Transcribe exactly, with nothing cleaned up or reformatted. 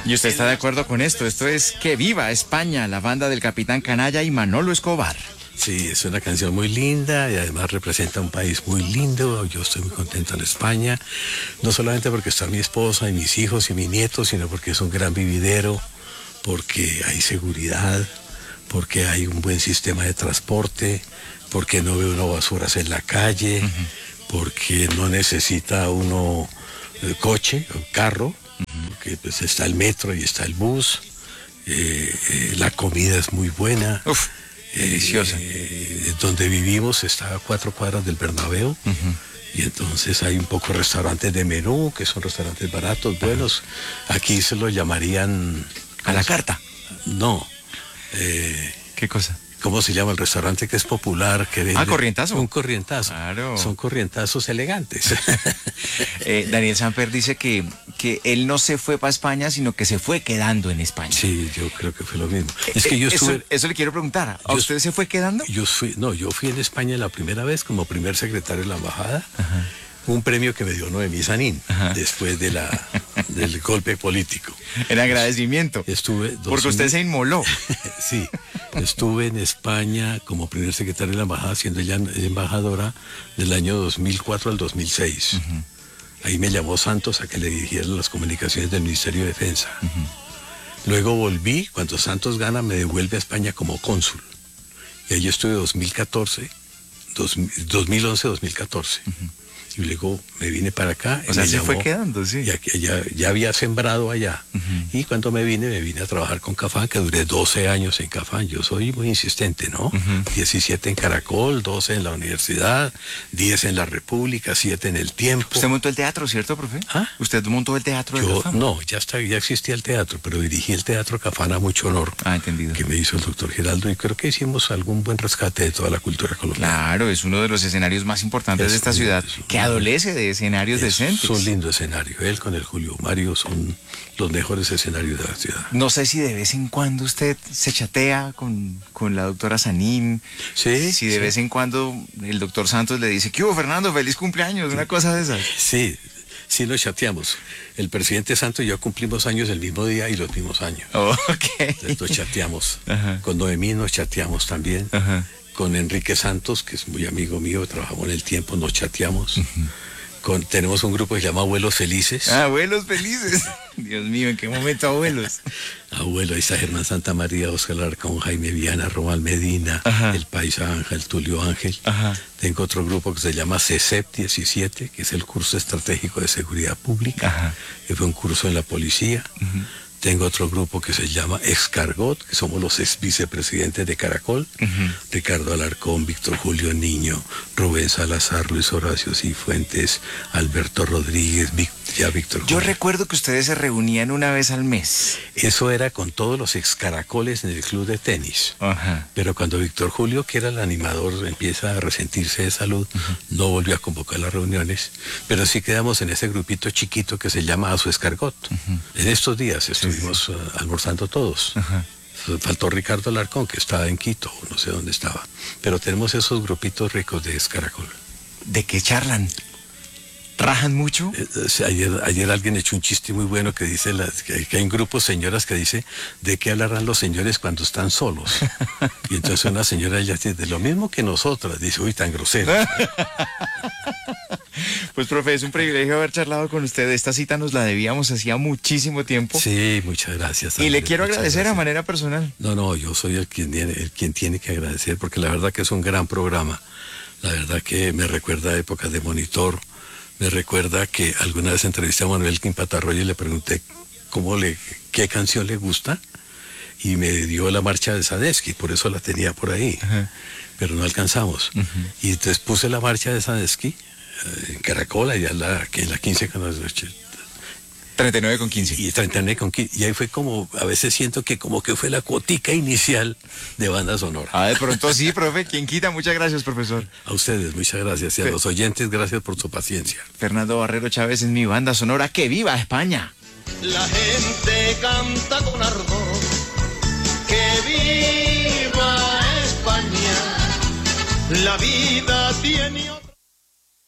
¿Y usted está de acuerdo con esto? Esto es Que Viva España, la banda del Capitán Canalla y Manolo Escobar. Sí, es una canción muy linda y además representa un país muy lindo. Yo estoy muy contento en España, no solamente porque está mi esposa y mis hijos y mi nieto, sino porque es un gran vividero, porque hay seguridad, porque hay un buen sistema de transporte, porque no ve uno basuras en la calle, uh-huh. porque no necesita uno eh, coche o carro, uh-huh. porque pues, está el metro y está el bus, eh, eh, la comida es muy buena. Uf. Deliciosa. Eh, donde vivimos está a cuatro cuadras del Bernabéu, uh-huh. y entonces hay un poco restaurantes de menú, que son restaurantes baratos, buenos. Aquí se lo llamarían... ¿A la carta? No. Eh, ¿Qué cosa? ¿Cómo se llama el restaurante que es popular? Que vende? Ah, corrientazo. Un corrientazo. Claro. Son corrientazos elegantes. eh, Daniel Samper dice que, que él no se fue para España, sino que se fue quedando en España. Sí, yo creo que fue lo mismo. Es que yo eso, estuve... eso le quiero preguntar. ¿A yo, usted se fue quedando? Yo fui, no, yo fui en España la primera vez como primer secretario de la embajada. Ajá. Un premio que me dio Noemí Sanín, ajá. después de la, del golpe político. En agradecimiento. Estuve... dos Porque usted mil... se inmoló. Sí, estuve en España como primer secretario de la embajada, siendo ella embajadora del año dos mil cuatro al dos mil seis. Uh-huh. Ahí me llamó Santos a que le dirigiera las comunicaciones del Ministerio de Defensa. Uh-huh. Luego volví, cuando Santos gana me devuelve a España como cónsul. Y ahí estuve dos mil catorce, dos mil once, dos mil catorce. Uh-huh. Y luego me vine para acá. O sea, se llamó, fue quedando, sí. Ya, ya, ya había sembrado allá. Uh-huh. Y cuando me vine, me vine a trabajar con Cafán, que duré doce años en Cafán. Yo soy muy insistente, ¿no? Uh-huh. diecisiete en Caracol, doce en la universidad, diez en la República, siete en El Tiempo. ¿Usted montó el teatro, cierto, profe? ¿Ah? ¿Usted montó el teatro de Yo, Cafán? No, ya, está, ya existía el teatro, pero dirigí el teatro Cafán a mucho honor. Ah, entendido. Que me hizo el doctor Giraldo, y creo que hicimos algún buen rescate de toda la cultura colombiana. Claro, es uno de los escenarios más importantes es de esta un, ciudad, que adolece de ese escenarios es decentes. Un lindo escenario. Él con el Julio Mario son los mejores escenarios de la ciudad. No sé si de vez en cuando usted se chatea con, con la doctora Sanín. Sí. Si de sí. vez en cuando el doctor Santos le dice, ¿qué hubo, Fernando? Feliz cumpleaños, una cosa de esas. Sí, sí nos chateamos. El presidente Santos y yo cumplimos años el mismo día y los mismos años. Oh, ok. Entonces nos chateamos. Ajá. Con Noemí nos chateamos también. Ajá. Con Enrique Santos, que es muy amigo mío, trabajamos en El Tiempo, nos chateamos. Uh-huh. Con, tenemos un grupo que se llama Abuelos Felices. Ah, Abuelos Felices. Dios mío, ¿en qué momento abuelos? Abuelo, ahí está Germán Santamaría, Oscar Alarcón, Jaime Viana, Román Medina, ajá. El Paisa Ángel, Tulio Ángel. Ajá. Tengo otro grupo que se llama C E C P diecisiete, que es el curso estratégico de seguridad pública, ajá. que fue un curso en la policía. Uh-huh. Tengo otro grupo que se llama Excargot, que somos los ex vicepresidentes de Caracol. Uh-huh. Ricardo Alarcón, Víctor Julio Niño, Rubén Salazar, Luis Horacio Cifuentes, Alberto Rodríguez, Vic, ya Víctor Julio. Yo recuerdo que ustedes se reunían una vez al mes. Eso era con todos los ex Caracoles en el club de tenis. Uh-huh. Pero cuando Víctor Julio, que era el animador, empieza a resentirse de salud, uh-huh. no volvió a convocar las reuniones. Pero sí quedamos en ese grupito chiquito que se llama Asu Escargot. Uh-huh. En estos días estuvimos Estuvimos uh, almorzando todos. Ajá. Faltó Ricardo Alarcón, que estaba en Quito, no sé dónde estaba. Pero tenemos esos grupitos ricos de Caracol. ¿De qué charlan? ¿Rajan mucho? Eh, ayer, ayer alguien echó un chiste muy bueno que dice la, que, que hay un grupo de señoras que dice ¿de qué hablarán los señores cuando están solos? Y entonces una señora ella dice, de lo mismo que nosotras. Dice, uy, tan grosero. Pues, profe, es un privilegio haber charlado con usted. Esta cita nos la debíamos hacía muchísimo tiempo. Sí, muchas gracias. Andrés, y le quiero agradecer gracias. A manera personal. No, no, yo soy el quien, el quien tiene que agradecer, porque la verdad que es un gran programa. La verdad que me recuerda a épocas de Monitor. Me recuerda que alguna vez entrevisté a Manuel Quimpatarroyo y le pregunté cómo le, qué canción le gusta. Y me dio la marcha de Sadesky, por eso la tenía por ahí. Uh-huh. Pero no alcanzamos. Uh-huh. Y entonces puse la marcha de Sadesky en Caracol, allá en la, en la quince con los treinta y nueve con quince. Y treinta y nueve con quince. Y ahí fue como, a veces siento que como que fue la cuotica inicial de banda sonora. Ah, de pronto sí, profe. ¿Quién quita? Muchas gracias, profesor. A ustedes, muchas gracias. Y a Fe- los oyentes, gracias por su paciencia. Fernando Barrero Chávez es mi banda sonora. ¡Que viva España! La gente canta con ardor. ¡Que viva España! La vida tiene...